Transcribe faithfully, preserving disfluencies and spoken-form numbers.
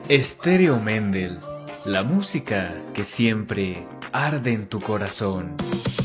Estéreo Mendel, la música que siempre arde en tu corazón.